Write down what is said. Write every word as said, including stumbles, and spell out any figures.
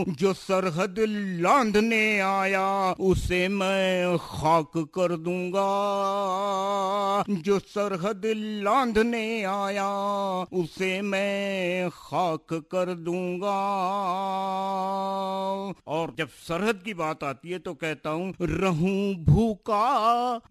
जो सरहद लांघने आया उसे मैं खाक कर दूंगा, जो सरहद लांघने आया उसे मैं खाक कर दूंगा। और जब सरहद की बात आती है तो कहता हूं रहूं भूखा